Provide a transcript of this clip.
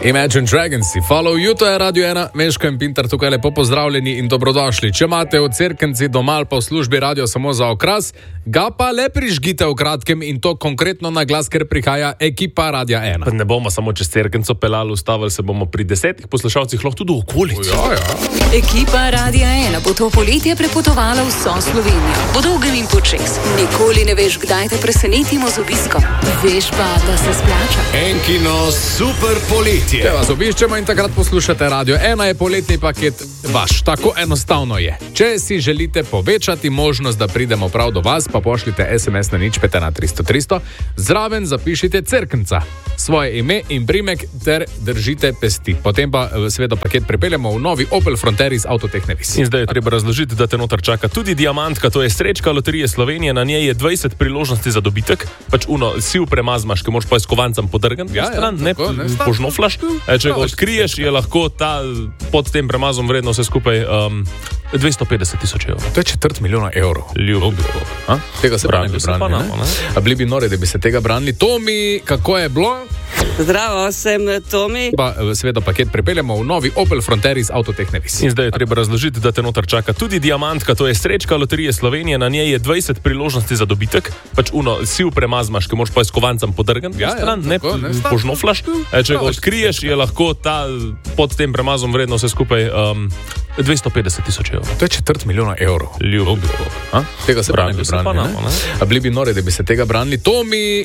Imagine Dragons, Follow You, to je Radio 1, Meško in Pintar tukaj lepo pozdravljeni in dobrodošli. Če imate v Cerknici doma ali pa v službi radio samo za okras, ga pa le prižgite v kratkem in to konkretno na glas, ker prihaja ekipa Radia 1. Pa ne bomo samo čez Cerknico pelali, ustavili se bomo pri 10 poslušalcih, lahko tudi v okolici. Ja. Ekipa Radia 1 bo to poletje prepotovala vso Slovenijo. Po dolgem in počez. Nikoli ne veš, kdaj te presenetimo z obiskom. Veš pa, da se splača. Enkino super poletje. Če vas obiščemo in takrat poslušate Radio 1, je poletni paket vaš. Tako enostavno je. Če si želite povečati možnost, da pridemo prav do vas, pa pošljite SMS na 015 na 300 300, zraven zapišite Cerknica, svoje ime in primek ter držite pesti. Potem pa seveda paket prepeljemo v novi Opel Frontera iz Avtotehnevis. In zdaj je treba razložiti, da te noter čaka tudi diamantka, to je srečka Loterije Slovenije, na njej je 20 priložnosti za dobitek, pač siv premazmaš, ki moraš pa s kovancem podrgati, ne požnoflaš. Če ga odkriješ, je lahko ta pod tem premazom vredno vse skupaj 250 000 evrov. To je 250 000 evrov. Ljubo. Tega se branili. Bili bi nori, da bi se tega branili. Tomi, kako je bilo? Zdravo, sem Tomi. Pa seveda paket prepeljemo v novi Opel Frontera iz Avtotehnevis. In zdaj je treba razložiti, da te noter čaka tudi diamantka, to je srečka Loterije Slovenije, na njej je 20 priložnosti za dobitek, pač siv premazmaš, ki moraš pa s kovancem podrgati, ne požnoflaš. Če ga odkriješ, je lahko ta pod tem premazom vredno vse skupaj 250 000 evrov. To je 250 000 evrov. Ljubo. Tega se branili. Bili bi nori, da bi se tega branili. Tomi,